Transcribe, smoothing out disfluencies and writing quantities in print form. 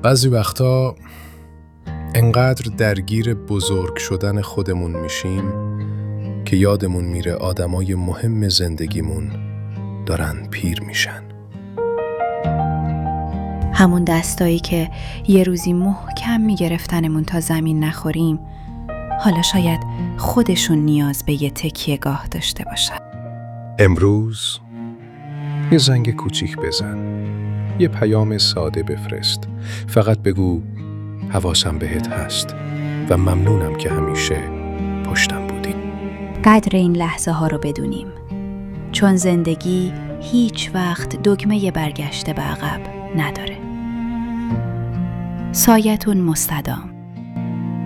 بعضی وقتا انقدر درگیر بزرگ شدن خودمون میشیم که یادمون میره آدمای مهم زندگیمون دارن پیر میشن. همون دستایی که یه روزی محکم میگرفتنمون تا زمین نخوریم، حالا شاید خودشون نیاز به یه تکیه‌گاه داشته باشن. امروز یه زنگ کوچیک بزن، یه پیام ساده بفرست، فقط بگو حواسم بهت هست و ممنونم که همیشه پشتم بودی. قدر این لحظه ها رو بدونیم، چون زندگی هیچ وقت دکمه برگشت به عقب نداره. سایتون مستدام.